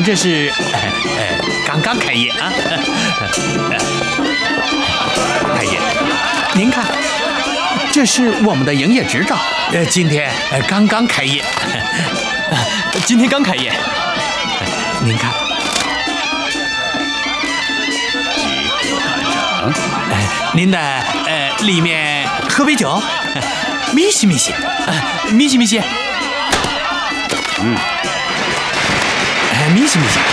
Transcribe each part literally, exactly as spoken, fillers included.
们这是呃呃刚刚开业啊。太爷，您看，这是我们的营业执照，呃，今天呃刚刚开业。 今天刚开业。 您看。嗯，哎，您的呃里面喝杯酒，咪西咪西， 咪西咪西。 嗯，哎，咪西咪西。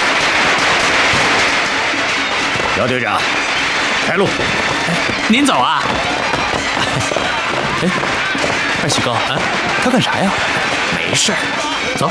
姚队长，开路。 您走啊。 哎，二喜高啊，他干啥呀？ 没事，走。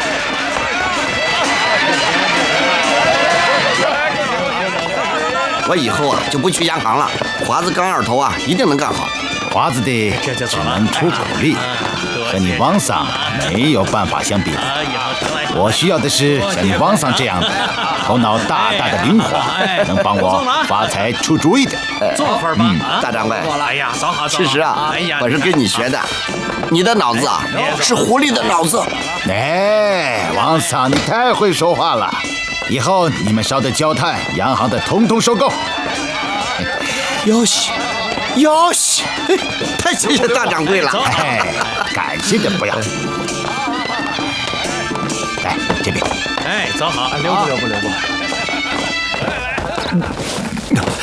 我以后啊就不去央行了，华子刚二头啊一定能干好。 华子的只能出口力，和你王桑没有办法相比的。我需要的是像你王桑这样的，头脑大大的灵活，能帮我发财出主意的。 坐会儿吧， 大掌柜。 哎呀，走好走好。 其实啊，我是跟你学的，你的脑子啊是狐狸的脑子。 哎，王桑，你太会说话了。以后你们烧的焦炭，洋行的统统收购。 哟西，哟西，太谢谢大掌柜了。 哎，感谢的不要。来这边。 哎，走好， 留步留步留步。